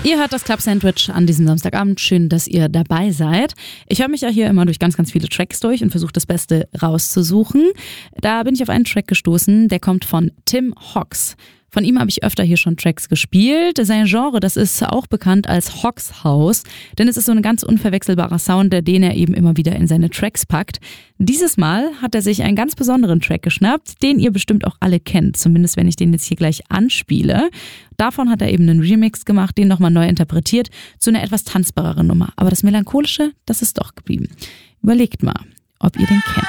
Ihr hört das Club Sandwich an diesem Samstagabend. Schön, dass ihr dabei seid. Ich höre mich ja hier immer durch ganz, ganz viele Tracks durch und versuche das Beste rauszusuchen. Da bin ich auf einen Track gestoßen, der kommt von Tim Hawks. Von ihm habe ich öfter hier schon Tracks gespielt. Sein Genre, das ist auch bekannt als Hawks House, denn es ist so ein ganz unverwechselbarer Sound, den er eben immer wieder in seine Tracks packt. Dieses Mal hat er sich einen ganz besonderen Track geschnappt, den ihr bestimmt auch alle kennt, zumindest wenn ich den jetzt hier gleich anspiele. Davon hat er eben einen Remix gemacht, den nochmal neu interpretiert zu einer etwas tanzbareren Nummer. Aber das Melancholische, das ist doch geblieben. Überlegt mal, ob ihr den kennt.